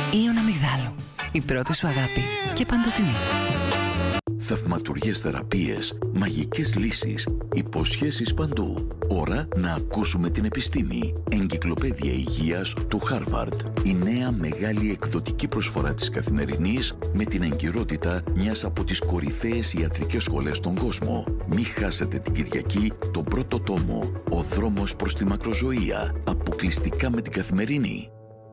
Ήων Αμυγδάλου. Η πρώτη σου αγάπη και παντοτινή. Θαυματουργές θεραπείες, μαγικές λύσεις, υποσχέσεις παντού. Ώρα να ακούσουμε την επιστήμη. Εγκυκλοπαίδεια υγείας του Χάρβαρντ. Η νέα μεγάλη εκδοτική προσφορά της Καθημερινής με την εγκυρότητα μιας από τις κορυφαίες ιατρικές σχολές στον κόσμο. Μη χάσετε την Κυριακή τον πρώτο τόμο. Ο δρόμος προς τη μακροζωία. Αποκλειστικά με την Καθημερινή.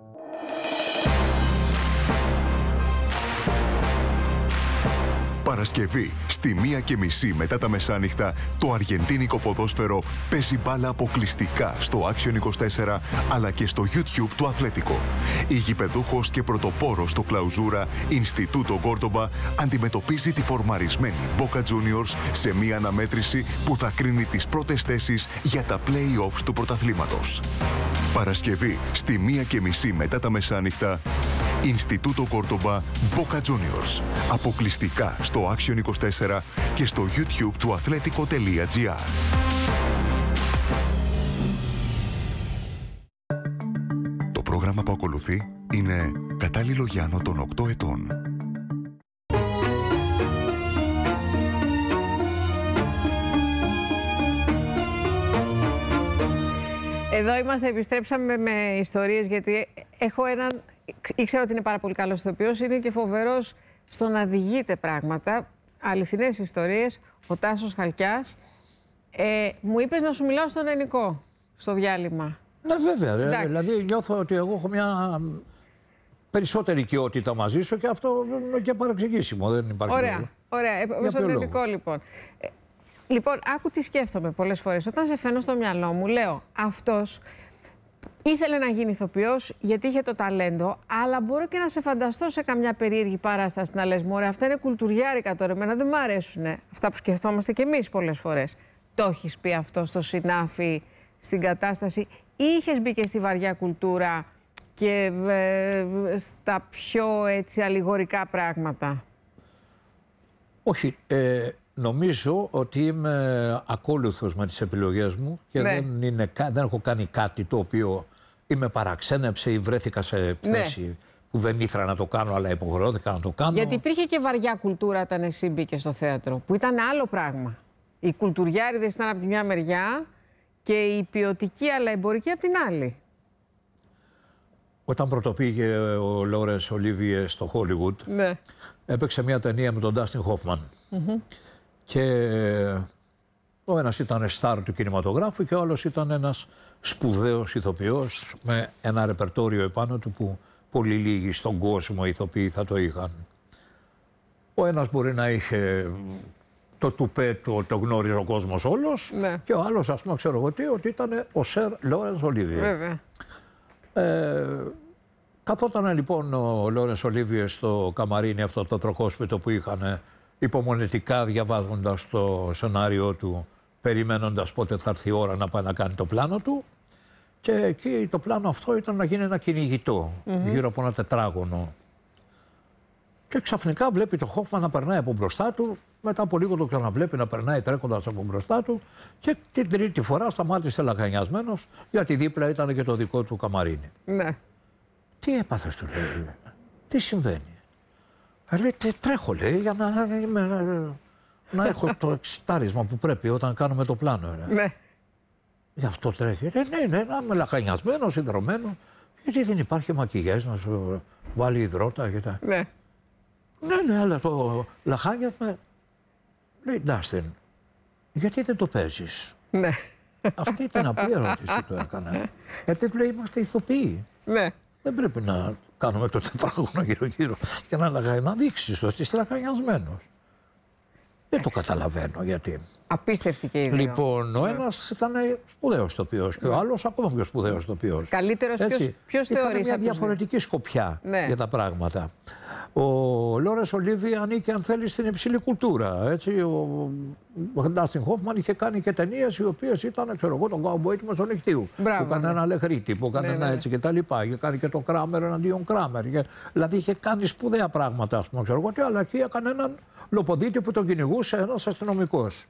Παρασκευή, στη 1:30 μετά τα μεσάνυχτα, το αργεντίνικο ποδόσφαιρο παίζει μπάλα αποκλειστικά στο Action 24 αλλά και στο YouTube του Αθλέτικο. Η γηπεδούχος και πρωτοπόρος στο Κλαουζούρα Ινστιτούτο Κόρτομπα αντιμετωπίζει τη φορμαρισμένη Boca Juniors σε μια αναμέτρηση που θα κρίνει τις πρώτες θέσεις για τα play-offs του πρωταθλήματος. Παρασκευή, στη 1:30 μετά τα μεσάνυχτα, Ινστιτούτο Κόρτομπα Boca Juniors. Αποκλειστικά στο Action 24 και στο YouTube του αθλέτικο.gr. Το πρόγραμμα που ακολουθεί είναι κατάλληλο για άνω των 8 ετών. Εδώ είμαστε, επιστρέψαμε με ιστορίες, γιατί έχω έναν, ήξερα ότι είναι πάρα πολύ καλός ηθοποιός, είναι και φοβερός στο να διηγείται πράγματα, αληθινές ιστορίες, ο Τάσος Χαλκιάς. Μου είπες να σου μιλάω στον ελληνικό, στο διάλειμμα. Ναι, βέβαια. Δηλαδή νιώθω ότι εγώ έχω μια περισσότερη οικειότητα μαζί σου και αυτό είναι και παρεξηγήσιμο, δεν υπάρχει. Ωραία. Στον ελληνικό λοιπόν. Λοιπόν, άκου τι σκέφτομαι πολλές φορές. Όταν σε φαίνω στο μυαλό μου, λέω αυτός ήθελε να γίνει ηθοποιός γιατί είχε το ταλέντο, αλλά μπορώ και να σε φανταστώ σε καμιά περίεργη παράσταση να λες, μωρέ, αυτά είναι κουλτουριάρικα τώρα, εμένα δεν μου αρέσουν αυτά που σκεφτόμαστε κι εμείς πολλές φορές. Το έχεις πει αυτό στο συνάφι, στην κατάσταση, ή είχες μπει και στη βαριά κουλτούρα και στα πιο έτσι αλληγορικά πράγματα? Όχι. Νομίζω ότι είμαι ακόλουθος με τις επιλογές μου και δεν έχω κάνει κάτι το οποίο με παραξένεψε ή βρέθηκα σε θέση που δεν ήθελα να το κάνω, αλλά υποχρεώθηκα να το κάνω. Γιατί υπήρχε και βαριά κουλτούρα όταν εσύ μπήκες στο θέατρο, που ήταν άλλο πράγμα. Οι κουλτουριάριδες ήταν από τη μια μεριά και η ποιοτική αλλά εμπορική από την άλλη. Όταν πρωτοπήγε ο Λόρενς Ολίβιε στο Hollywood, έπαιξε μια ταινία με τον Ντάστιν Χόφμαν. Και ο ένας ήταν στάρ του κινηματογράφου και ο άλλος ήταν ένας σπουδαίος ηθοποιός με ένα ρεπερτόριο επάνω του που πολύ λίγοι στον κόσμο ηθοποιοί θα το είχαν. Ο ένας μπορεί να είχε το τουπέ του, το γνώριζε ο κόσμος όλος, και ο άλλος, ας πούμε, ξέρω εγώ τι, ότι ήταν ο Σερ Λόρενς Ολίβιε. Βέβαια. Καθόταν λοιπόν ο Λόρενς Ολίβιε στο καμαρίνι, αυτό το τροχόσπιτο που είχαν, υπομονετικά διαβάζοντας το σενάριό του, περιμένοντας πότε θα έρθει η ώρα να πάει να κάνει το πλάνο του. Και εκεί το πλάνο αυτό ήταν να γίνει ένα κυνηγητό γύρω από ένα τετράγωνο. Και ξαφνικά βλέπει το Χόφμαν να περνάει από μπροστά του, μετά από λίγο το ξαναβλέπει να περνάει τρέχοντας από μπροστά του, και την τρίτη φορά σταμάτησε λαχανιασμένος, γιατί δίπλα ήταν και το δικό του καμαρίνι. Ναι. Τι έπαθες, του λέει, τι συμβαίνει? Λέει, τρέχω, λέει, για να έχω το εξητάρισμα που πρέπει όταν κάνουμε το πλάνο. Ναι. Γι' αυτό τρέχει. Ναι, να είμαι λαχανιασμένος, ιδρωμένος. Γιατί δεν υπάρχει μακιγιάζ να σου βάλει υδρότα και τα... Ναι, αλλά το λαχάνιασμα... Λέει, Ντάστιν, γιατί δεν το παίζεις? Ναι. Αυτή ήταν απλή ερώτηση που έκανα. Γιατί του λέει, είμαστε ηθοποιοί. Ναι. Δεν πρέπει να κάνουμε το τετράγωνο γύρω-γύρω για να δείξεις ότι είσαι λαχανιασμένος. Δεν το καταλαβαίνω γιατί. Απίστευτη και η ιδέα. Λοιπόν, ο ένας ήταν σπουδαίος ηθοποιός και ο άλλος ακόμα πιο σπουδαίος ηθοποιός. Καλύτερος, ποιος θεωρείς? Μια διαφορετική σκοπιά για τα πράγματα. Ο Λόρενς Ολίβιε ανήκει, αν θέλει, στην υψηλή κουλτούρα. Έτσι, ο Ντάστιν Χόφμαν είχε κάνει και ταινίες οι οποίες ήταν, ξέρω εγώ, τον Καουμπόι του Μεσονυχτίου. Που έκανε ένα Λεχρίτη, που έκανε ένα έτσι και τα λοιπά. Είχε κάνει και το Κράμερ εναντίον Κράμερ. Δηλαδή είχε κάνει σπουδαία πράγματα, ας πούμε, ξέρω εγώ, αλλά εκεί έκανε έναν λοποδίτη που τον κυνηγούσε ένας αστυνομικός.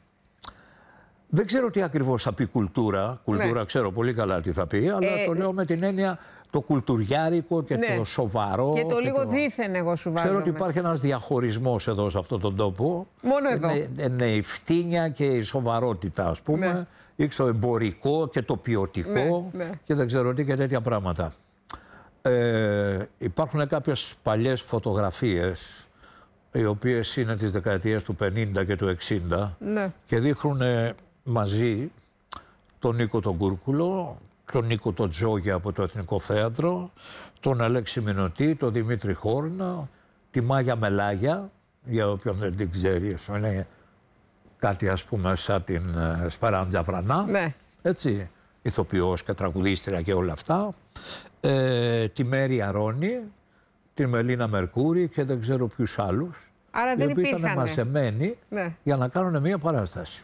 Δεν ξέρω τι ακριβώς θα πει κουλτούρα. Κουλτούρα ξέρω πολύ καλά τι θα πει, αλλά το λέω με την έννοια το κουλτουριάρικο και το σοβαρό. Και το λίγο δίθεν εγώ σου βάζω. Ξέρω ότι υπάρχει ένας διαχωρισμός εδώ σε αυτόν τον τόπο. Μόνο εδώ. Είναι η φτύνια και η σοβαρότητα, ας πούμε. Ή το εμπορικό και το ποιοτικό και δεν ξέρω τι και τέτοια πράγματα. Υπάρχουν κάποιες παλιές φωτογραφίες οι οποίες είναι της δεκαετίας του 50 και του 60 και δείχνουν μαζί τον Νίκο τον Κούρκουλο, τον Νίκο τον Τζόγια από το Εθνικό Θέατρο, τον Αλέξη Μινωτή, τον Δημήτρη Χόρνα, τη Μάγια Μελάγια, για όποιον δεν την ξέρει, είναι κάτι ας πούμε σαν την Σπαράντζα Βρανά, έτσι, ηθοποιός και τραγουδίστρια και όλα αυτά, τη Μέρη Αρώνη, τη Μελίνα Μερκούρη και δεν ξέρω ποιους άλλους. Άρα οι οποίοι ήταν μαζεμένοι για να κάνουν μία παράσταση.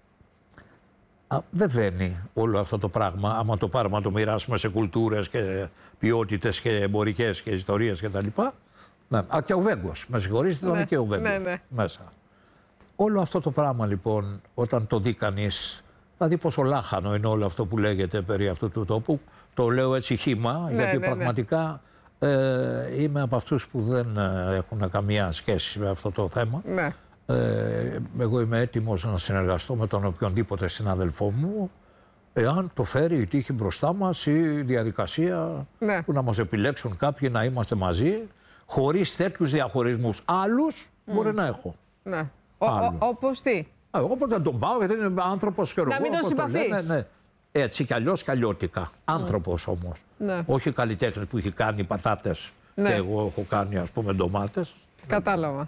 Δεν δένει όλο αυτό το πράγμα, άμα το πάρουμε να το μοιράσουμε σε κουλτούρες και ποιότητες και εμπορικές και ιστορίες κτλ. Και ο Βέγκος, με συγχωρείτε, ήταν και ο Βέγκος μέσα. Όλο αυτό το πράγμα λοιπόν, όταν το δει κανείς, θα δει πόσο λάχανο είναι όλο αυτό που λέγεται περί αυτού του τόπου. Το λέω έτσι χύμα, γιατί πραγματικά είμαι από αυτούς που δεν έχουν καμία σχέση με αυτό το θέμα. Εγώ είμαι έτοιμος να συνεργαστώ με τον οποιονδήποτε συνάδελφό μου, εάν το φέρει η τύχη μπροστά μας η διαδικασία που να μας επιλέξουν κάποιοι να είμαστε μαζί, χωρίς τέτοιους διαχωρισμούς. Άλλους μπορεί να έχω. Όπως τι? Όποτε τον πάω, γιατί είναι άνθρωπος και να μην τον συμπαθείς. Έτσι κι αλλιώς κι αλλιώτικα. Άνθρωπος όμως. Όχι καλλιτέχνης που έχει κάνει πατάτες και εγώ έχω κάνει ας πούμε ντομάτες. Κατάλαβα.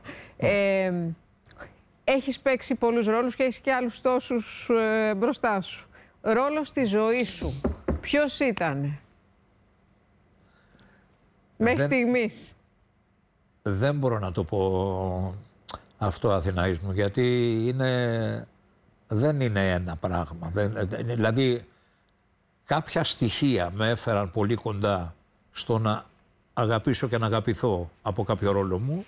Έχεις παίξει πολλούς ρόλους και έχεις και άλλους τόσους μπροστά σου. Ρόλος στη ζωή σου, ποιος ήτανε μέχρι στιγμής? Δεν μπορώ να το πω αυτό, Αθηναής μου, γιατί δεν είναι ένα πράγμα. Δηλαδή κάποια στοιχεία με έφεραν πολύ κοντά στο να αγαπήσω και να αγαπηθώ από κάποιο ρόλο μου.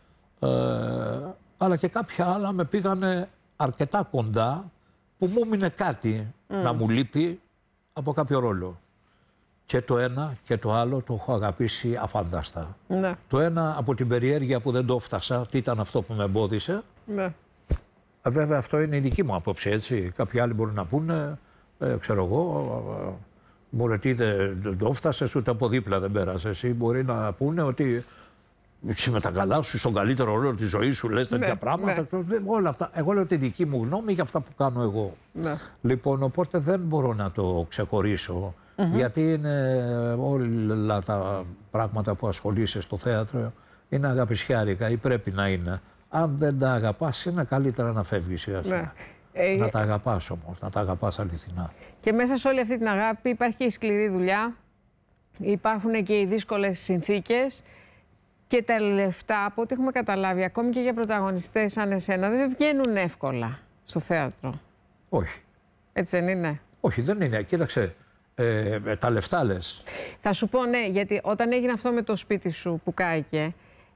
Αλλά και κάποια άλλα με πήγανε αρκετά κοντά που μου έμεινε κάτι να μου λείπει από κάποιο ρόλο. Και το ένα και το άλλο το έχω αγαπήσει αφάνταστα. Το ένα από την περιέργεια που δεν το έφτασα, τι ήταν αυτό που με εμπόδισε. Βέβαια αυτό είναι η δική μου άποψη, έτσι. Κάποιοι άλλοι μπορούν να πούνε, ξέρω εγώ, μπορεί δεν το έφτασες ούτε από δίπλα δεν πέρασες. Ή μπορεί να πούνε ότι εσύ με τα καλά σου, στον καλύτερο ρόλο της ζωής σου λες τέτοια πράγματα. Όλα αυτά. Εγώ λέω τη δική μου γνώμη για αυτά που κάνω εγώ. Λοιπόν, οπότε δεν μπορώ να το ξεχωρίσω. Γιατί είναι όλα τα πράγματα που ασχολείσαι στο θέατρο είναι αγαπησιάρικα ή πρέπει να είναι. Αν δεν τα αγαπάς, είναι καλύτερα να φεύγεις σιγά-σιγά. Να τα αγαπάς όμως, να τα αγαπάς αληθινά. Και μέσα σε όλη αυτή την αγάπη υπάρχει και η σκληρή δουλειά, υπάρχουν και οι δύσκολες συνθήκες και τα λεφτά, από ό,τι έχουμε καταλάβει, ακόμη και για πρωταγωνιστές σαν εσένα, δεν βγαίνουν εύκολα στο θέατρο. Όχι. Έτσι δεν είναι? Όχι, δεν είναι. Κοίταξε, τα λεφτά λες. Θα σου πω ναι, γιατί όταν έγινε αυτό με το σπίτι σου που κάηκε,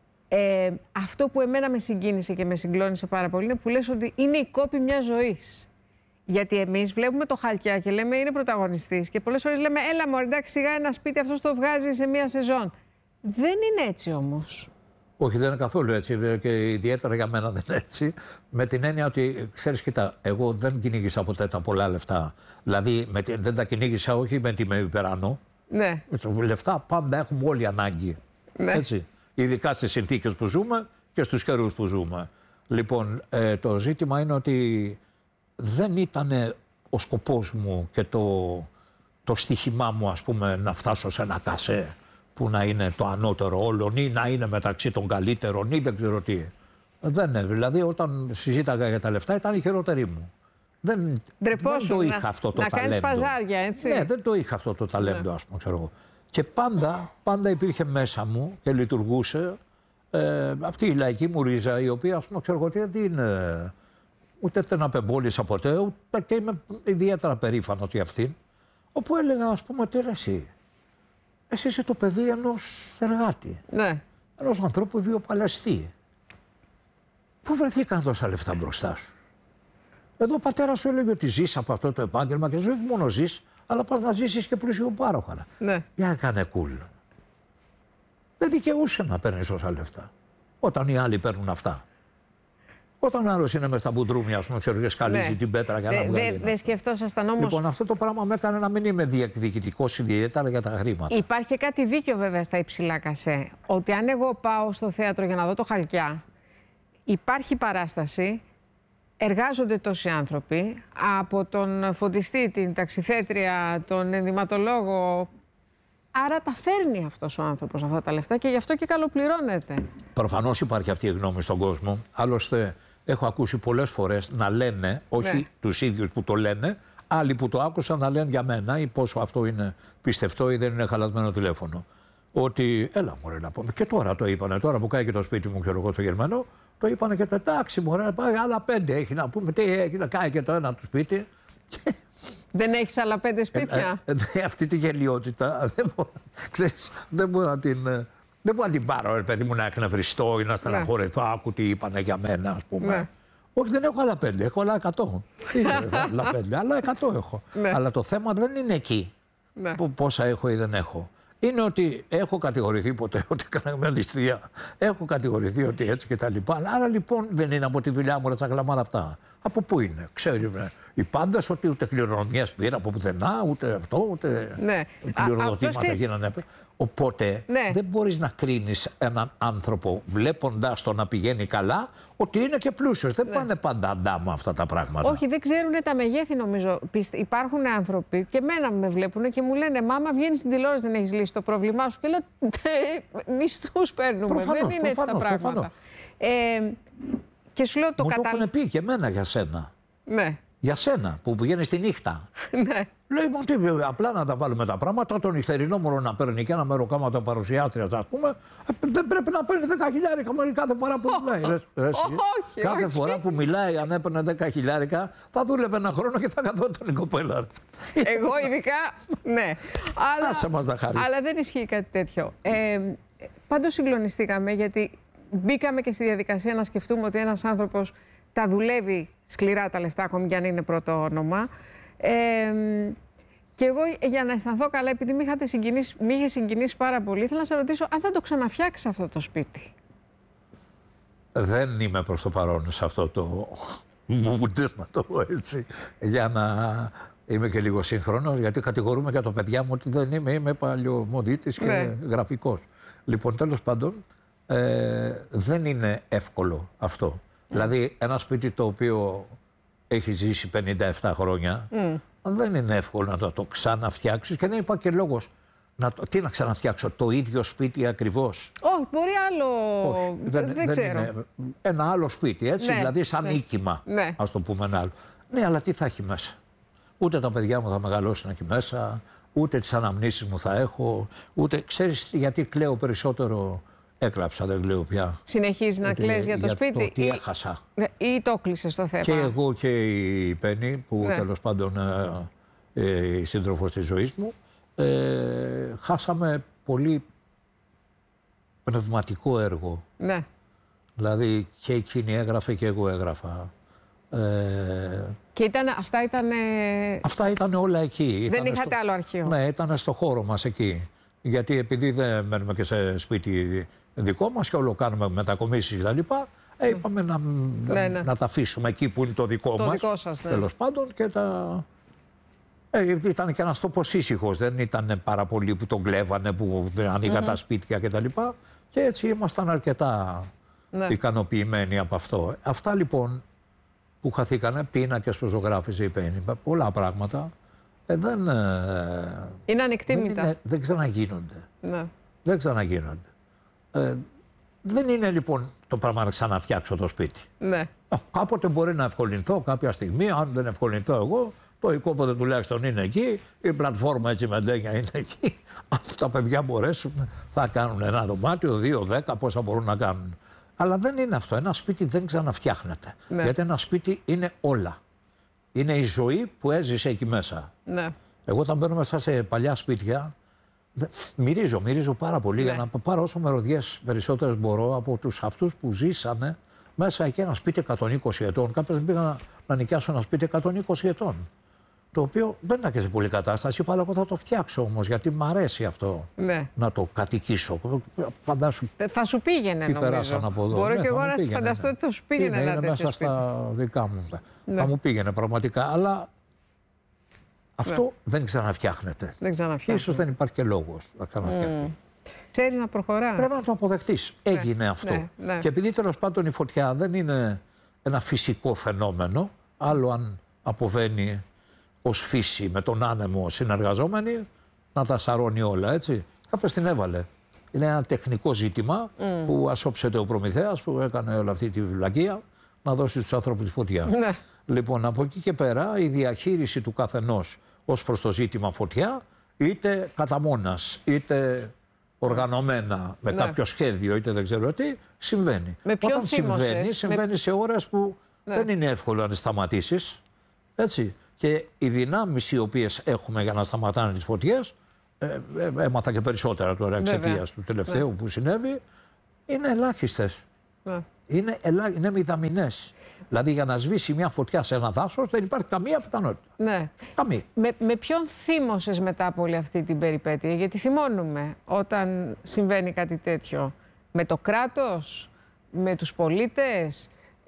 αυτό που εμένα με συγκίνησε και με συγκλώνησε πάρα πολύ είναι που λες ότι είναι η κόπη μιας ζωής. Γιατί εμείς βλέπουμε το χαλκιά και λέμε είναι πρωταγωνιστής και πολλές φορές λέμε έλα μωρέ, εντάξει, σιγά ένα σπίτι αυτό το βγάζει σε μία σεζόν. Δεν είναι έτσι όμως. Όχι, δεν είναι καθόλου έτσι και ιδιαίτερα για μένα δεν είναι έτσι. Με την έννοια ότι, ξέρεις, κοίτα, εγώ δεν κυνήγησα ποτέ τα πολλά λεφτά. Δηλαδή δεν τα κυνήγησα όχι με τη με υπεράνω. Ναι. Λεφτά πάντα έχουμε όλοι ανάγκη. Ναι. Έτσι. Ειδικά στις συνθήκες που ζούμε και στους καιρούς που ζούμε. Λοιπόν, το ζήτημα είναι ότι δεν ήταν ο σκοπός μου και το στοίχημά μου, ας πούμε, να φτάσω σε ένα κασέ που να είναι το ανώτερο όλων ή να είναι μεταξύ των καλύτερων ή δεν ξέρω τι. Δεν είναι. Δηλαδή, όταν συζήταγα για τα λεφτά, ήταν η χειρότερη μου. Δεν το είχα αυτό το ταλέντο. Να κάνεις παζάρια, έτσι. Ναι, δεν το είχα αυτό το ταλέντο, ας πούμε, ξέρω εγώ. Και πάντα υπήρχε μέσα μου και λειτουργούσε αυτή η λαϊκή μου ρίζα, η οποία, ας πούμε, ξέρω εγώ, δεν είναι ούτε την απεμπόλησα ποτέ, ούτε και είμαι ιδιαίτερα περήφανος για αυτήν. Όπου έλεγα, ας πούμε, τι εσύ είσαι το παιδί ενός εργάτη. Ναι. Ενός ανθρώπου βιοπαλαιστή. Πού βρεθήκαν τόσα λεφτά μπροστά σου? Εδώ ο πατέρας σου έλεγε ότι ζεις από αυτό το επάγγελμα και όχι μόνο ζεις, αλλά πας να ζήσεις και πλουσιοπάροχα. Ναι. Για κάνε cool. Δεν δικαιούσε να παίρνεις τόσα λεφτά. Όταν οι άλλοι παίρνουν αυτά. Όταν άλλος είναι μες στα μπουντρούμια, ας πούμε, και σκαλίζει την πέτρα για να βγάλει. Δεν σκεφτόσασταν όμως. Λοιπόν, αυτό το πράγμα με έκανε να μην είμαι διεκδικητικός ιδιαίτερα για τα χρήματα. Υπάρχει κάτι δίκιο βέβαια στα υψηλά κασέ. Ότι αν εγώ πάω στο θέατρο για να δω το Χαλκιά, υπάρχει παράσταση, εργάζονται τόσοι άνθρωποι, από τον φωτιστή, την ταξιθέτρια, τον ενδυματολόγο. Άρα τα φέρνει αυτός ο άνθρωπος αυτά τα λεφτά και γι' αυτό και καλοπληρώνεται. Προφανώς υπάρχει αυτή η γνώμη στον κόσμο. Άλλωστε, έχω ακούσει πολλές φορές να λένε, όχι τους ίδιους που το λένε, άλλοι που το άκουσαν να λένε για μένα ή πόσο αυτό είναι πιστευτό ή δεν είναι χαλασμένο τηλέφωνο. Ότι, έλα μωρέ να πούμε, και τώρα το είπανε, τώρα που κάει και το σπίτι μου, ξέρω εγώ, στο Γερμανό, το είπανε και το εντάξει μωρέ, άλλα 5 έχει να πούμε, τι έχει να κάνει και το ένα του σπίτι. Δεν έχεις άλλα 5 σπίτια. Αυτή τη γελιότητα δεν μπορώ να την πάρω, ρε παιδί μου, να εκνευριστώ ή να στεναχωρεθώ. Άκου τι είπανε για μένα, ας πούμε. Ναι. Όχι, δεν έχω άλλα 5, έχω άλλα 100. Άλλα 5, άλλα 100 έχω. Ναι. Αλλά το θέμα δεν είναι εκεί. Ναι. Πόσα έχω ή δεν έχω. Είναι ότι έχω κατηγορηθεί ποτέ ότι έκανα μια ληστεία. Έχω κατηγορηθεί ότι έτσι και τα λοιπά. Άρα λοιπόν δεν είναι από τη δουλειά μου να τσαγλαμάρα αυτά. Από πού είναι, ξέρει οι πάντες ότι ούτε κληρονομιές πήρα από πουθενά, ούτε αυτό, ούτε κληροδοτήματα γίνανε. Οπότε δεν μπορείς να κρίνεις έναν άνθρωπο βλέποντάς τον να πηγαίνει καλά ότι είναι και πλούσιος. Δεν πάνε πάντα αντάμα αυτά τα πράγματα. Όχι, δεν ξέρουν τα μεγέθη νομίζω. Υπάρχουν άνθρωποι και εμένα με βλέπουν και μου λένε «Μάμα, βγαίνεις στην τηλεόραση, δεν έχεις λύσει το πρόβλημά σου». Και λέω «Μισθούς παίρνουμε, προφανώς, δεν είναι έτσι τα πράγματα». Και σου λέω μου το έχουν πει και εμένα για σένα. Ναι. Για σένα που πηγαίνεις τη νύχτα. Ναι. Λέει, απλά να τα βάλουμε τα πράγματα. Το νυχτερινό μωρό να παίρνει και ένα μεροκάματο παρουσιάστρια, ας πούμε, δεν πρέπει να παίρνει 10.000 κάθε φορά που μιλάει. Κάθε φορά που μιλάει, αν έπαιρνε 10.000, θα δούλευε ένα χρόνο και θα καθόταν η κοπέλα. Εγώ ειδικά, ναι. Αλλά δεν ισχύει κάτι τέτοιο. Πάντως συγκλονιστήκαμε γιατί μπήκαμε και στη διαδικασία να σκεφτούμε ότι ένας άνθρωπος τα δουλεύει σκληρά τα λεφτά, ακόμη κι αν είναι πρώτο όνομα. Και εγώ για να αισθανθώ καλά, επειδή με είχε συγκινήσει πάρα πολύ, ήθελα να σε ρωτήσω αν θα το ξαναφτιάξεις αυτό το σπίτι. Δεν είμαι προς το παρόν σε αυτό το μούντερ, να το πω έτσι, για να είμαι και λίγο σύγχρονος, γιατί κατηγορούμε για το παιδιά μου ότι δεν είμαι παλιωμοδίτης και γραφικός. Λοιπόν, τέλος πάντων, δεν είναι εύκολο αυτό. Δηλαδή, ένα σπίτι το οποίο έχει ζήσει 57 χρόνια, δεν είναι εύκολο να το ξαναφτιάξεις και δεν υπάρχει και λόγος. Τι να ξαναφτιάξω, το ίδιο σπίτι ακριβώς. Όχι, μπορεί άλλο. Όχι, δεν ξέρω. Είναι ένα άλλο σπίτι, έτσι, δηλαδή σαν οίκημα, ας το πούμε ένα άλλο. Ναι, αλλά τι θα έχει μέσα. Ούτε τα παιδιά μου θα μεγαλώσουν εκεί μέσα, ούτε τις αναμνήσεις μου θα έχω, ούτε. Ξέρεις γιατί κλαίω περισσότερο. Έκλαψα, δεν κλαίω πια. Συνεχίζει να κλαις για το σπίτι. Τι έχασα. Ή το κλείσες το θέμα. Και εγώ και η Πέννη, που τέλος πάντων η σύντροφος της ζωής μου, χάσαμε πολύ πνευματικό έργο. Ναι. Δηλαδή και εκείνη έγραφε και εγώ έγραφα. Και αυτά ήταν όλα εκεί. Δεν είχατε άλλο αρχείο. Ναι, ήταν στο χώρο μας εκεί. Γιατί επειδή δεν μένουμε και σε σπίτι δικό μας και όλο κάνουμε μετακομίσεις και τα λοιπά, είπαμε να τα αφήσουμε εκεί που είναι το δικό μας. Δικό σας, τέλος πάντων και ήταν και ένας τόπος ήσυχος, δεν ήταν πάρα πολλοί που τον κλέβανε, που ανοίγαν τα σπίτια και τα λοιπά. Και έτσι ήμασταν αρκετά ικανοποιημένοι από αυτό. Αυτά λοιπόν που χαθήκανε, πίνακες που ζωγράφιζε η Πέννη, πολλά πράγματα. Είναι ανεκτήμητα. Δεν ξαναγίνονται. Ναι. Δεν ξαναγίνονται. Δεν είναι λοιπόν το πράγμα να ξαναφτιάξω το σπίτι. Ναι. Κάποτε μπορεί να ευκολυνθώ κάποια στιγμή, αν δεν ευκολυνθώ εγώ, το οικόπεδο τουλάχιστον είναι εκεί, η πλατφόρμα έτσι με ντένια είναι εκεί. Αν τα παιδιά μπορέσουν, θα κάνουν ένα δωμάτιο, 2-10, πόσα μπορούν να κάνουν. Αλλά δεν είναι αυτό. Ένα σπίτι δεν ξαναφτιάχνεται. Ναι. Γιατί ένα σπίτι είναι όλα. Είναι η ζωή που έζησε εκεί μέσα. Ναι. Εγώ όταν μπαίνω μέσα σε παλιά σπίτια, μυρίζω πάρα πολύ για να πάρω όσο μερωδιές περισσότερες μπορώ από αυτούς που ζήσανε μέσα εκεί ένα σπίτι 120 ετών. Κάποιες πήγαν να νοικιάσουν ένα σπίτι 120 ετών. το οποίο δεν ήταν και σε πολλή κατάσταση. Είπα, αλλά εγώ θα το φτιάξω όμως, γιατί μ' αρέσει αυτό να το κατοικήσω. Φαντάσου. Θα σου πήγαινε, νομίζω. Από εδώ. Μπορώ και εγώ να φανταστώ ότι θα σου πήγαινε ένα τέτοιο μέσα σπίτι. Στα δικά μου. Θα μου πήγαινε πραγματικά. Αλλά αυτό δεν ξαναφτιάχνεται. Ίσως δεν υπάρχει και λόγος να ξαναφτιαχτεί. Ξέρεις να προχωράς. Πρέπει να το αποδεχτείς. Έγινε αυτό. Και επειδή τέλος πάντων η φωτιά δεν είναι ένα φυσικό φαινόμενο, άλλο αν αποβαίνει ως φύση με τον άνεμο συνεργαζόμενοι, να τα σαρώνει όλα, έτσι. Κάποιος την έβαλε. Είναι ένα τεχνικό ζήτημα που ασόψεται ο Προμηθέας που έκανε όλη αυτή τη βλακεία να δώσει στους ανθρώπους τη φωτιά. Λοιπόν, από εκεί και πέρα η διαχείριση του καθενός ως προς το ζήτημα φωτιά, είτε κατά μόνας, είτε οργανωμένα με κάποιο σχέδιο, είτε δεν ξέρω τι, συμβαίνει. Όταν συμβαίνει σε ώρες που δεν είναι εύκολο να σταματήσεις, έτσι. Και οι δυνάμεις οι οποίες έχουμε για να σταματάνε τις φωτιές, έμαθα και περισσότερα τώρα εξαιτίας του τελευταίου που συνέβη, είναι ελάχιστες. Είναι μηδαμινές. Δηλαδή για να σβήσει μια φωτιά σε ένα δάσος δεν υπάρχει καμία πιθανότητα. Καμία. Με ποιον θύμωσες μετά από όλη αυτή την περιπέτεια? Γιατί θυμώνουμε όταν συμβαίνει κάτι τέτοιο. Με το κράτος, με τους πολίτες,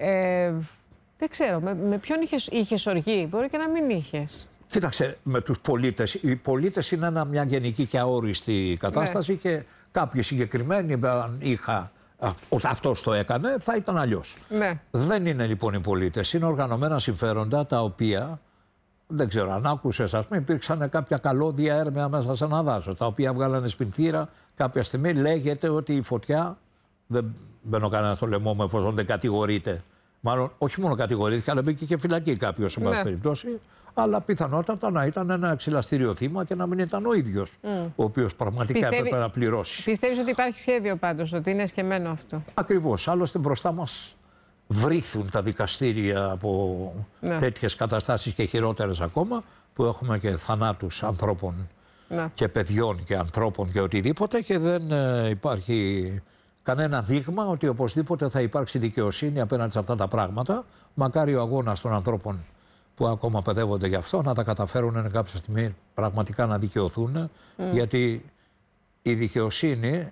δεν ξέρω. Με ποιον είχες οργή? Μπορεί και να μην είχες. Κοίταξε, με τους πολίτες. Οι πολίτες είναι μια γενική και αόριστη κατάσταση και κάποιοι συγκεκριμένοι είχα. Όταν αυτός το έκανε, θα ήταν αλλιώς. Δεν είναι λοιπόν οι πολίτες. Είναι οργανωμένα συμφέροντα τα οποία, δεν ξέρω αν άκουσες, ας πούμε, υπήρξαν κάποια καλώδια έρμεα μέσα σε ένα δάσος, τα οποία βγάλανε σπινθήρα. Κάποια στιγμή λέγεται ότι η φωτιά, δεν μπαίνω κανένα στο λαιμό μου εφόσον δεν κατηγορείται. Μάλλον όχι μόνο κατηγορήθηκε, αλλά μπήκε και φυλακή κάποιος σε πάση περιπτώσει. Αλλά πιθανότατα να ήταν ένα εξηλαστήριο θύμα και να μην ήταν ο ίδιος ο οποίος πραγματικά έπρεπε να πληρώσει. Πιστεύεις ότι υπάρχει σχέδιο πάντως, ότι είναι εσκεμμένο αυτό? Ακριβώς. Άλλωστε μπροστά μας βρίθουν τα δικαστήρια από τέτοιες καταστάσεις και χειρότερες ακόμα, που έχουμε και θανάτους ανθρώπων και παιδιών και ανθρώπων και οτιδήποτε, και δεν υπάρχει κανένα δείγμα ότι οπωσδήποτε θα υπάρξει δικαιοσύνη απέναντι σε αυτά τα πράγματα. Μακάρι ο αγώνας των ανθρώπων που ακόμα παιδεύονται γι' αυτό να τα καταφέρουν κάποια στιγμή πραγματικά να δικαιωθούν, γιατί η δικαιοσύνη,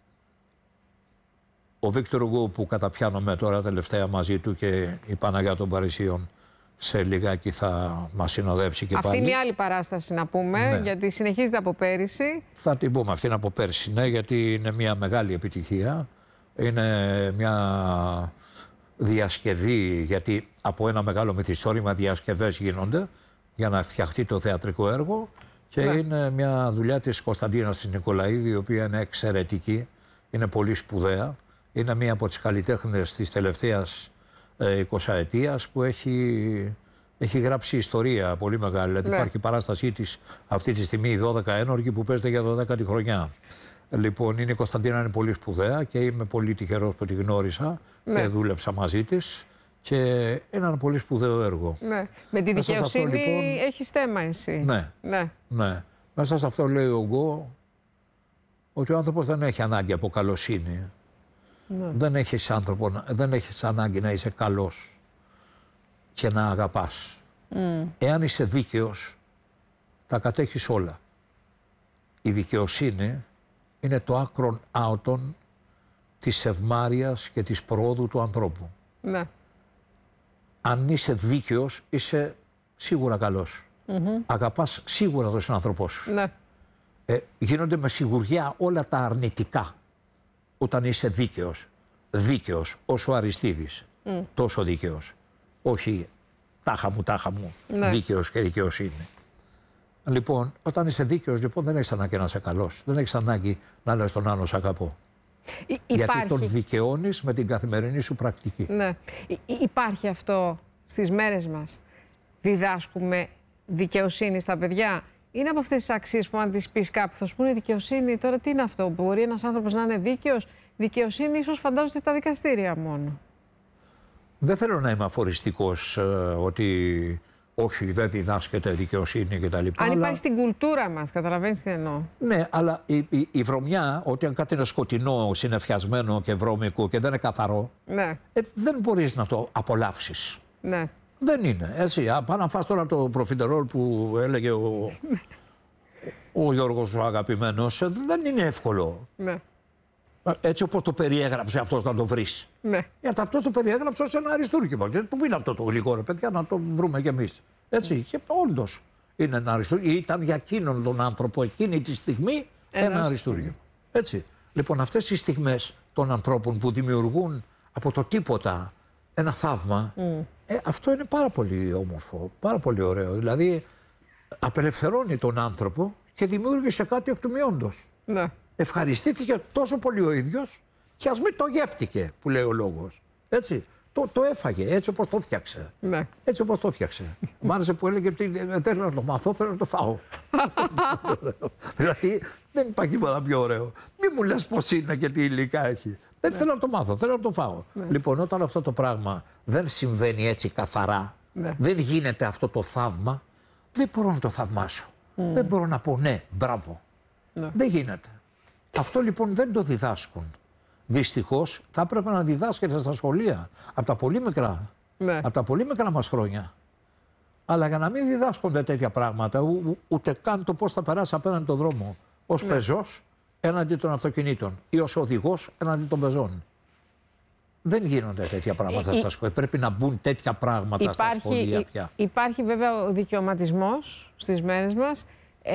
ο Βίκτορ Ουγκό που καταπιάνομαι τώρα τελευταία μαζί του και η Παναγιά των Παρισίων σε λιγάκι θα μας συνοδέψει και αυτή πάλι. Αυτή είναι η άλλη παράσταση να πούμε, γιατί συνεχίζεται από πέρυσι. Θα την πούμε αυτή από πέρυσι, γιατί είναι μια μεγάλη επιτυχία. Είναι μια διασκευή, γιατί από ένα μεγάλο μυθιστόρημα διασκευές γίνονται για να φτιαχτεί το θεατρικό έργο, και είναι μια δουλειά της Κωνσταντίνας της Νικολαίδη, η οποία είναι εξαιρετική, είναι πολύ σπουδαία. Είναι μία από τις καλλιτέχνες της τελευταίας 20ετίας που έχει γράψει ιστορία πολύ μεγάλη. Δηλαδή υπάρχει η παράστασή της αυτή τη στιγμή, η 12 ένορκη, που παίζεται για 12η χρονιά. Λοιπόν, η Κωνσταντίνα είναι πολύ σπουδαία και είμαι πολύ τυχερός που τη γνώρισα και δούλεψα μαζί της, και είναι ένα πολύ σπουδαίο έργο. Με τη δικαιοσύνη αυτό, λοιπόν, έχεις θέμα εσύ. Ναι. Μέσα σε αυτό λέει ο Γκο ότι ο άνθρωπος δεν έχει ανάγκη από καλοσύνη. Δεν έχεις ανάγκη να είσαι καλός και να αγαπάς. Εάν είσαι δίκαιος, τα κατέχεις όλα. Η δικαιοσύνη είναι το άκρον άωτον της ευμάρειας και της προόδου του ανθρώπου. Αν είσαι δίκαιος, είσαι σίγουρα καλός. Αγαπάς σίγουρα τον άνθρωπό σου. Γίνονται με σιγουριά όλα τα αρνητικά όταν είσαι δίκαιος, όσο ο Αριστίδης, τόσο δίκαιος. Όχι τάχα μου, δίκαιος και δικαιοσύνη. Λοιπόν, όταν είσαι δίκαιος, λοιπόν, δεν έχεις ανάγκη να είσαι καλός. Δεν έχεις ανάγκη να λες τον άλλο σ' αγαπώ. Γιατί τον δικαιώνεις με την καθημερινή σου πρακτική. Υπάρχει αυτό στις μέρες μας? Διδάσκουμε δικαιοσύνη στα παιδιά? Είναι από αυτές τις αξίες που αν τις πεις κάπου θα σου πούνε δικαιοσύνη, τώρα τι είναι αυτό? Μπορεί ένας άνθρωπος να είναι δίκαιος? Δικαιοσύνη ίσως φαντάζονται τα δικαστήρια μόνο. Δεν θέλω να είμαι αφοριστικός ότι όχι, δεν διδάσκεται δικαιοσύνη κτλ. Αν υπάρχει στην κουλτούρα μας, καταλαβαίνεις τι εννοώ? Ναι, αλλά η βρωμιά, ότι αν κάτι είναι σκοτεινό, συννεφιασμένο και βρώμικο και δεν είναι καθαρό, δεν μπορείς να το απολαύσεις. Δεν είναι. Έτσι, πάω να φας τώρα το προφιτερόλ που έλεγε ο Γιώργος ο αγαπημένος. Δεν είναι εύκολο. Ναι. Έτσι όπως το περιέγραψε αυτός να το βρεις. Ναι. Γιατί αυτό το περιέγραψε ως ένα αριστούργημα. Πού είναι αυτό το γλυκό, ρε παιδιά, να το βρούμε κι εμείς. Έτσι. Και όντως είναι ένα αριστούργημα. Ήταν για εκείνον τον άνθρωπο εκείνη τη στιγμή ένα αριστούργημα. Έτσι. Λοιπόν, αυτές οι στιγμές των ανθρώπων που δημιουργούν από το τίποτα ένα θαύμα, αυτό είναι πάρα πολύ όμορφο, πάρα πολύ ωραίο. Δηλαδή, απελευθερώνει τον άνθρωπο και δημιούργησε κάτι εκ του μειόντος. Ναι. Ευχαριστήθηκε τόσο πολύ ο ίδιος και ας μην το γεύτηκε, που λέει ο λόγος. Έτσι. Το έφαγε έτσι όπως το φτιάξε. Ναι. Έτσι όπως το φτιάξε. Μ' άρεσε που έλεγε ότι δεν θέλω να το μάθω, θέλω να το φάω. Δηλαδή δεν υπάρχει τίποτα πιο ωραίο. Μη μου λες πώς είναι και τι υλικά έχει. Δεν θέλω να το μάθω, θέλω να το φάω. Λοιπόν, όταν αυτό το πράγμα δεν συμβαίνει έτσι καθαρά, δεν γίνεται αυτό το θαύμα, δεν μπορώ να το θαυμάσω. Δεν μπορώ να πω ναι, μπράβο. Δεν γίνεται. Αυτό λοιπόν δεν το διδάσκουν. Δυστυχώς θα έπρεπε να διδάσκεται στα σχολεία από τα πολύ μικρά. Ναι. Από τα πολύ μικρά μας χρόνια. Αλλά για να μην διδάσκονται τέτοια πράγματα, ούτε καν το πώς θα περάσει απέναντι τον δρόμο ως πεζός έναντι των αυτοκινήτων ή ως οδηγός έναντι των πεζών. Δεν γίνονται τέτοια πράγματα στα σχολεία. Πρέπει να μπουν τέτοια πράγματα στα σχολεία πια. Υπάρχει βέβαια ο δικαιωματισμός στις μέρες μας.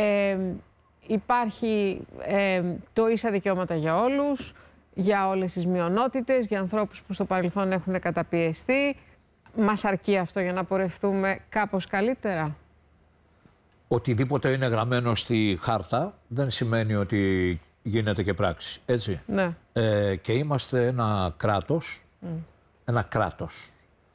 Υπάρχει το ίσα δικαιώματα για όλους, για όλες τις μειονότητες, για ανθρώπους που στο παρελθόν έχουν καταπιεστεί. Μας αρκεί αυτό για να πορευτούμε κάπως καλύτερα? Οτιδήποτε είναι γραμμένο στη χάρτα δεν σημαίνει ότι γίνεται και πράξη. Έτσι. Ναι. Και είμαστε ένα κράτος. Ένα κράτος.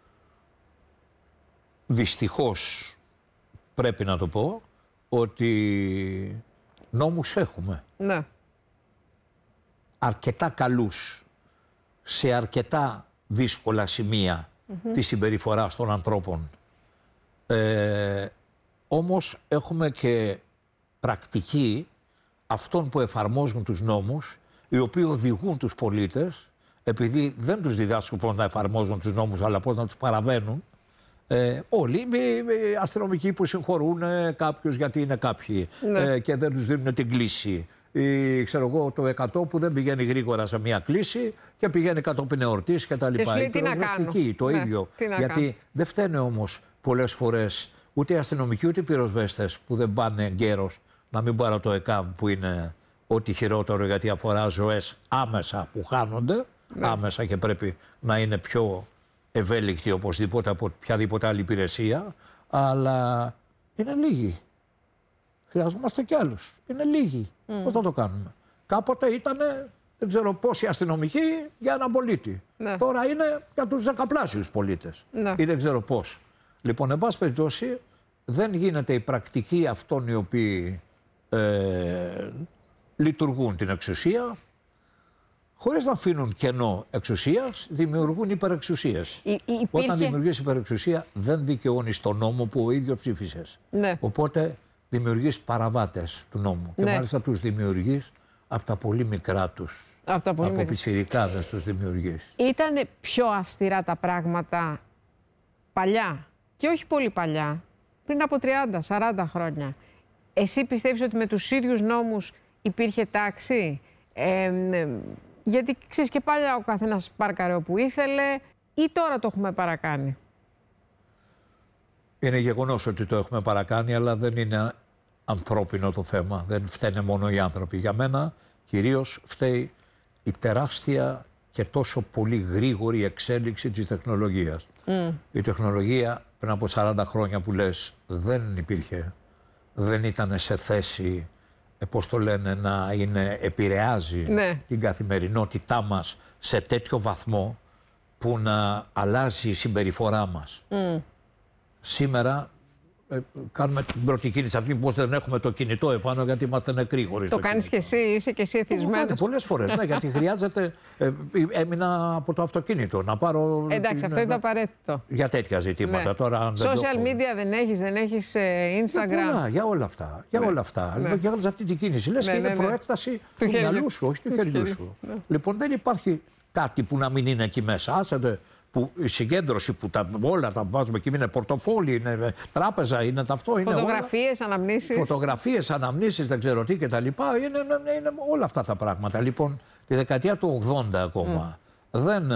Δυστυχώς πρέπει να το πω ότι νόμους έχουμε. Ναι. Αρκετά καλούς σε αρκετά δύσκολα σημεία της συμπεριφοράς των ανθρώπων. Όμως έχουμε και πρακτική αυτών που εφαρμόζουν τους νόμους, οι οποίοι οδηγούν τους πολίτες, επειδή δεν τους διδάσκουν πώς να εφαρμόζουν τους νόμους, αλλά πώς να τους παραβαίνουν. Όλοι οι αστυνομικοί που συγχωρούν κάποιους γιατί είναι κάποιοι και δεν τους δίνουν την κλίση. Ξέρω εγώ, το 100 που δεν πηγαίνει γρήγορα σε μια κλίση και πηγαίνει κατόπιν εορτής και τα λοιπά. Τι να κάνω. Το ίδιο. Γιατί δεν φταίνε όμως πολλές φορές ούτε οι αστυνομικοί ούτε οι πυροσβέστες που δεν πάνε γέρος, να μην πάρω το ΕΚΑΒ που είναι ό,τι χειρότερο γιατί αφορά ζωές άμεσα που χάνονται. Άμεσα και πρέπει να είναι πιο ευέλικτοι οπωσδήποτε από οποιαδήποτε άλλη υπηρεσία. Αλλά είναι λίγοι. Χρειαζόμαστε κι άλλους. Είναι λίγοι. Πώς θα το κάνουμε? Κάποτε ήταν, δεν ξέρω πόσοι αστυνομικοί για έναν πολίτη. Τώρα είναι για τους δεκαπλάσιους πολίτες. Ή δεν ξέρω πώς. Λοιπόν, εν πάση περιπτώσει, δεν γίνεται η πρακτική αυτών οι οποίοι λειτουργούν την εξουσία, χωρίς να αφήνουν κενό εξουσίας, δημιουργούν υπερεξουσίες. Όταν δημιουργείς υπερεξουσία, δεν δικαιώνεις τον νόμο που ο ίδιος ψήφισες. Οπότε δημιουργείς παραβάτες του νόμου. Και μάλιστα τους δημιουργείς από τα πολύ μικρά τους. Από πιτσιρικάδες τους δημιουργείς. Ήτανε πιο αυστηρά τα πράγματα παλιά και όχι πολύ παλιά, πριν από 30-40 χρόνια. Εσύ πιστεύεις ότι με τους ίδιους νόμους υπήρχε τάξη? Γιατί ξέρεις και παλιά ο καθένας πάρκαρε όπου ήθελε, ή τώρα το έχουμε παρακάνει? Είναι γεγονός ότι το έχουμε παρακάνει, αλλά δεν είναι ανθρώπινο το θέμα. Δεν φταίνε μόνο οι άνθρωποι. Για μένα κυρίως φταίει η τεράστια και τόσο πολύ γρήγορη εξέλιξη της τεχνολογίας. Η τεχνολογία πριν από 40 χρόνια που λες δεν υπήρχε. Δεν ήταν σε θέση, πώς το λένε, να επηρεάζει την καθημερινότητά μας σε τέτοιο βαθμό που να αλλάζει η συμπεριφορά μας. Σήμερα κάνουμε την πρώτη κίνηση αυτή, πώς δεν έχουμε το κινητό επάνω γιατί είμαστε νεκροί χωρίς το κάνεις και εσύ, είσαι και εσύ εθισμένος. Το κάνει πολλές φορές, γιατί χρειάζεται, έμεινα από το αυτοκίνητο να πάρω... Εντάξει, αυτό είναι απαραίτητο. Για τέτοια ζητήματα. Τώρα, social media δεν έχεις Instagram. Πολλά, για όλα αυτά. Για όλα αυτά. Λοιπόν, για όλη αυτή την κίνηση. Λες και είναι προέκταση του μυαλού σου, όχι του χεριού σου. Λοιπόν, δεν υπάρχει κάτι που να μην είναι εκεί μέσα. Άσετε που η συγκέντρωση που όλα τα βάζουμε εκεί, είναι πορτοφόλι, είναι τράπεζα, είναι αυτό. Φωτογραφίες, αναμνήσεις. Φωτογραφίες, αναμνήσεις, δεν ξέρω τι κτλ. Είναι όλα αυτά τα πράγματα. Λοιπόν, τη δεκαετία του 80 ακόμα δεν.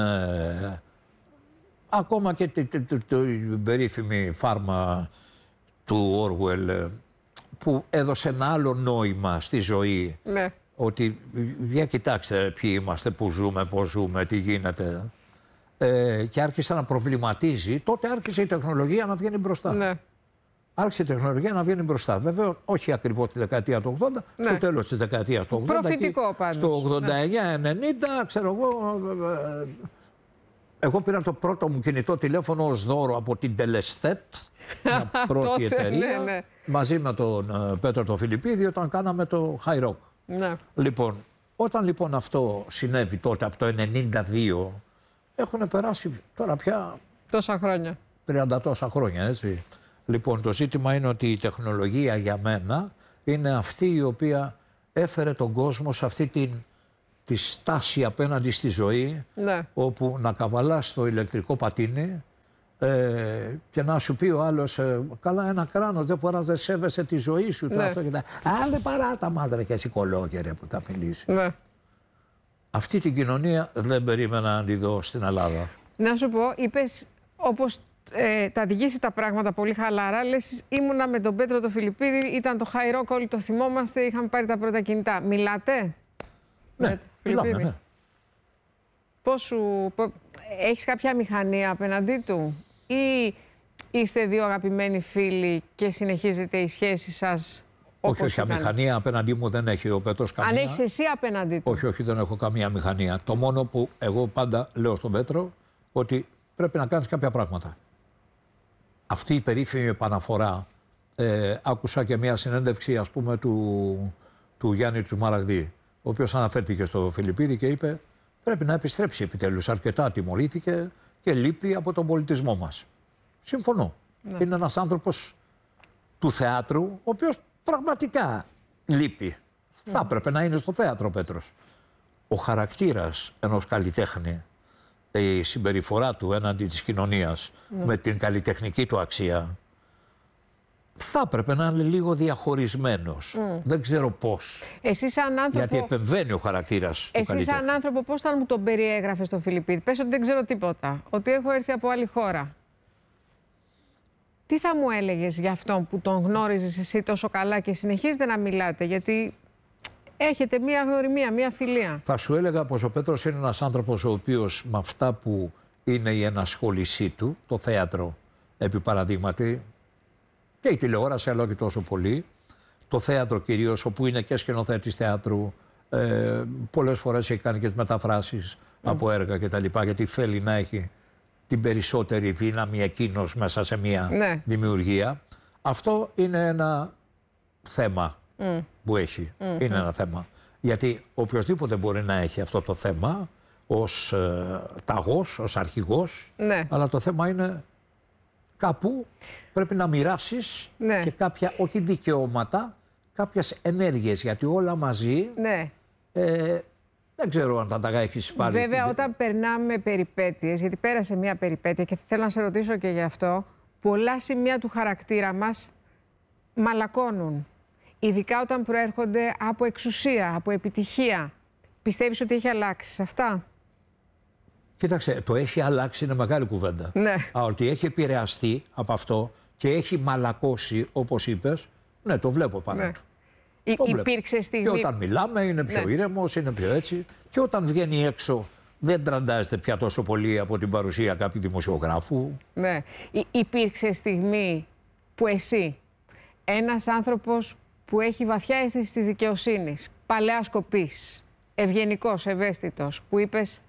Ακόμα και την περίφημη φάρμα του Orwell που έδωσε ένα άλλο νόημα στη ζωή. Ναι. Ότι για κοιτάξτε ποιοι είμαστε, που ζούμε, πώς ζούμε, τι γίνεται. Και άρχισε να προβληματίζει. Τότε άρχισε η τεχνολογία να βγαίνει μπροστά. Ναι. Άρχισε η τεχνολογία να βγαίνει μπροστά. Βέβαια, όχι ακριβώς τη δεκαετία του 80, στο τέλος της δεκαετίας του 80. Προφητικό πάντως. Στο 89-90, ξέρω εγώ. Εγώ πήρα το πρώτο μου κινητό τηλέφωνο ως δώρο από την Τελεστέτ, μια πρώτη εταιρεία, ναι. μαζί με τον Πέτρο τον Φιλιππίδη, όταν κάναμε το High Rock. Ναι. Λοιπόν, όταν λοιπόν αυτό συνέβη τότε, από το 92, έχουν περάσει τώρα πια τόσα χρόνια. 30 τόσα χρόνια, έτσι. Λοιπόν, το ζήτημα είναι ότι η τεχνολογία για μένα είναι αυτή η οποία έφερε τον κόσμο σε αυτή τη στάση απέναντι στη ζωή, ναι. όπου να καβαλάς το ηλεκτρικό πατίνι και να σου πει ο άλλος, καλά ένα κράνος, δεν φοράς, δεν σέβεσαι τη ζωή σου. Ναι. Αυτό και τα... δεν παράτα μάδρα και εσύ κολόγερε που τα μιλήσει. Ναι. Αυτή την κοινωνία δεν περίμενα να τη δω στην Ελλάδα. Να σου πω, είπες όπως τα διηγήσει τα πράγματα πολύ χαλαρά. Λες, ήμουνα με τον Πέτρο τον Φιλιππίδη, ήταν το High Rock, όλοι το θυμόμαστε, είχαμε πάρει τα πρώτα κινητά. Μιλάτε? Ναι, μιλάμε, ναι. Έχεις κάποια μηχανία απέναντί του ή είστε δύο αγαπημένοι φίλοι και συνεχίζετε η σχέση σας όπως όχι, μηχανία απέναντί μου δεν έχει ο Πέτρος καμία. Αν έχεις εσύ απέναντί του. Όχι, δεν έχω καμία μηχανία. Το μόνο που εγώ πάντα λέω στον Πέτρο, ότι πρέπει να κάνεις κάποια πράγματα. Αυτή η περίφημη επαναφορά, άκουσα και μια συνέντευξη ας πούμε του Γιάννη Τσουμαραγδί, ο οποίος αναφέρθηκε στο Φιλιππίδη και είπε πρέπει να επιστρέψει επιτέλους. Αρκετά τιμωρήθηκε και λείπει από τον πολιτισμό μας. Συμφωνώ. Ναι. Είναι ένας άνθρωπος του θεάτρου, ο οποίος πραγματικά λείπει. Θα έπρεπε να είναι στο θέατρο, Πέτρος. Ο χαρακτήρας ενός καλλιτέχνη, η συμπεριφορά του έναντι της κοινωνίας, με την καλλιτεχνική του αξία, θα έπρεπε να είναι λίγο διαχωρισμένος. Δεν ξέρω πώς. Εσύ σαν άνθρωπο... Γιατί επεμβαίνει ο χαρακτήρας του καλλιτέχνη. Εσύ σαν άνθρωπο πώς θα μου τον περιέγραφες τον Φιλιππίδη? Πες ότι δεν ξέρω τίποτα, ότι έχω έρθει από άλλη χώρα. Τι θα μου έλεγες για αυτόν που τον γνώριζες εσύ τόσο καλά και συνεχίζετε να μιλάτε? Γιατί έχετε μία γνωριμία, μία φιλία. Θα σου έλεγα πως ο Πέτρος είναι ένας άνθρωπος ο οποίος με αυτά που είναι η ενασχόλησή του, το θέατρο επί παραδείγματι, και η τηλεόραση αλλά όχι τόσο πολύ, το θέατρο κυρίως, όπου είναι και σκηνοθέτης θεάτρου, πολλές φορές έχει κάνει και τις μεταφράσεις από έργα κτλ. Γιατί θέλει να έχει την περισσότερη δύναμη εκείνος μέσα σε μια δημιουργία. Αυτό είναι ένα θέμα που έχει. Είναι ένα θέμα. Γιατί οποιοσδήποτε μπορεί να έχει αυτό το θέμα ως ταγός, ως αρχηγός, αλλά το θέμα είναι κάπου πρέπει να μοιράσεις και κάποια, όχι δικαιώματα, κάποιες ενέργειες, γιατί όλα μαζί δεν ξέρω αν θα τα έχεις πάρει. Βέβαια, όταν περνάμε περιπέτειες, γιατί πέρασε μια περιπέτεια και θέλω να σε ρωτήσω και γι' αυτό, πολλά σημεία του χαρακτήρα μας μαλακώνουν. Ειδικά όταν προέρχονται από εξουσία, από επιτυχία. Πιστεύεις ότι έχει αλλάξει σε αυτά? Κοίταξε, το έχει αλλάξει είναι μεγάλη κουβέντα. Ναι. Ότι έχει επηρεαστεί από αυτό και έχει μαλακώσει, όπως είπες, ναι, το βλέπω πάνω του. Υπήρξε στιγμή... Και όταν μιλάμε είναι πιο ήρεμος, είναι πιο έτσι. Και όταν βγαίνει έξω δεν τραντάζεται πια τόσο πολύ από την παρουσία κάποιου δημοσιογράφου. Ναι. Υπήρξε στιγμή που εσύ, ένας άνθρωπος που έχει βαθιά αίσθηση της δικαιοσύνης, παλαιάς κοπής, ευγενικός, ευαίσθητος, που είπες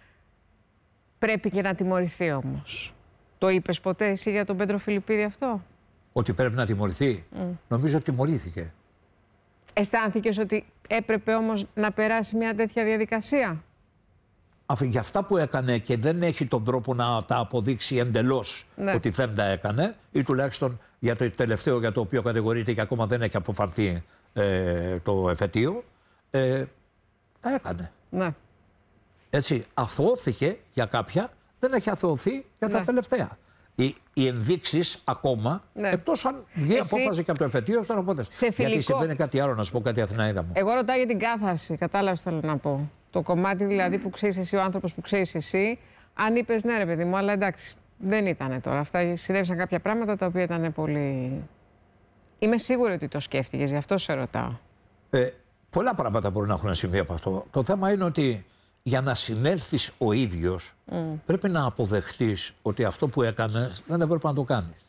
πρέπει και να τιμωρηθεί όμως. Το είπες ποτέ εσύ για τον Πέτρο Φιλιππίδη αυτό? Ότι πρέπει να τιμωρηθεί? Νομίζω ότι τιμωρήθηκε. Αισθάνθηκες ότι έπρεπε όμως να περάσει μια τέτοια διαδικασία? Για αυτά που έκανε και δεν έχει τον τρόπο να τα αποδείξει εντελώς ότι δεν τα έκανε, ή τουλάχιστον για το τελευταίο για το οποίο κατηγορείται και ακόμα δεν έχει αποφανθεί το εφετείο, τα έκανε. Ναι. Έτσι, αθώθηκε για κάποια, δεν έχει αθωωωθεί για τα τελευταία. Οι ενδείξεις ακόμα, εκτός αν βγει απόφαση και από το εφετείο, τώρα πότε. Γιατί συμβαίνει κάτι άλλο, να σου πω κάτι, Αθηναίδα μου. Εγώ ρωτάω για την κάθαρση, κατάλαβες τι θέλω να πω. Το κομμάτι δηλαδή που ξέρεις εσύ, ο άνθρωπος που ξέρεις εσύ, αν είπες ναι, ρε παιδί μου, αλλά εντάξει, δεν ήταν τώρα. Αυτά συνέβησαν κάποια πράγματα τα οποία ήταν πολύ. Είμαι σίγουρη ότι το σκέφτηκες, γι' αυτό σε ρωτάω. Πολλά πράγματα μπορούν να έχουν συμβεί από αυτό. Το θέμα είναι ότι για να συνέλθεις ο ίδιος, πρέπει να αποδεχτείς ότι αυτό που έκανες δεν έπρεπε να το κάνεις.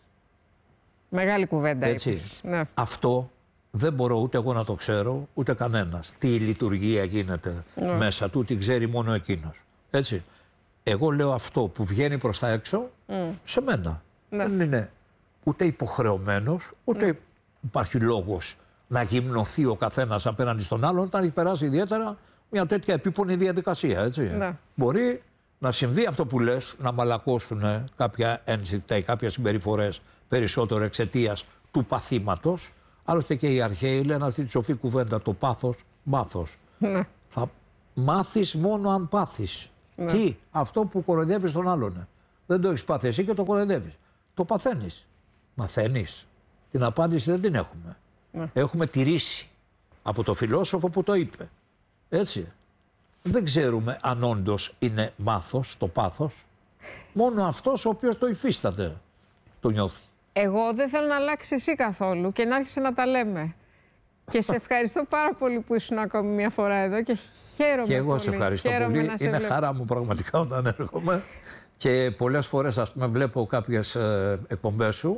Μεγάλη κουβέντα. Έτσι. Ναι. Αυτό δεν μπορώ ούτε εγώ να το ξέρω, ούτε κανένας. Τι λειτουργία γίνεται μέσα του, τι ξέρει μόνο εκείνος. Έτσι. Εγώ λέω αυτό που βγαίνει προς τα έξω σε μένα. Δεν είναι ούτε υποχρεωμένος, ούτε υπάρχει λόγος να γυμνοθεί ο καθένας απέναντι στον άλλον όταν έχει περάσει ιδιαίτερα μια τέτοια επίπονη διαδικασία. Έτσι. Μπορεί να συμβεί αυτό που λες, να μαλακώσουν κάποια ένστικτα ή κάποιες συμπεριφορές περισσότερο εξαιτίας του παθήματος. Άλλωστε και οι αρχαίοι λένε αυτή τη σοφή κουβέντα, το πάθος, μάθος. Θα μάθεις μόνο αν πάθεις. Τι, αυτό που κοροϊδεύεις τον άλλον. Δεν το έχεις πάθει εσύ και το κοροϊδεύεις. Το παθαίνεις. Μαθαίνεις. Την απάντηση δεν την έχουμε. Έχουμε τη ρίση από το φιλόσοφο που το είπε. Έτσι. Δεν ξέρουμε αν όντως είναι μάθος, το πάθος. Μόνο αυτός ο οποίος το υφίσταται το νιώθει. Εγώ δεν θέλω να αλλάξει εσύ καθόλου και να άρχισε να τα λέμε. Και σε ευχαριστώ πάρα πολύ που ήσουν ακόμη μια φορά εδώ και χαίρομαι. Και εγώ πολύ. Σε ευχαριστώ πολύ. Είναι χαρά μου πραγματικά όταν έρχομαι. Και πολλές φορές, ας πούμε, βλέπω κάποιες εκπομπές σου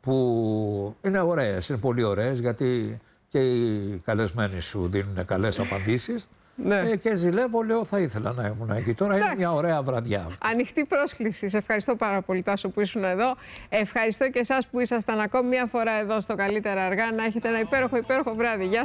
που είναι ωραίες, είναι πολύ ωραίες, γιατί και οι καλεσμένοι σου δίνουν καλές απαντήσεις. Και ζηλεύω, λέω, θα ήθελα να ήμουν εκεί. Τώρα είναι μια ωραία βραδιά. Ανοιχτή πρόσκληση. Σε ευχαριστώ πάρα πολύ, Τάσο, που ήσουν εδώ. Ευχαριστώ και εσάς που ήσασταν ακόμη μια φορά εδώ στο Καλύτερα Αργά. Να έχετε ένα υπέροχο βράδυ. Γεια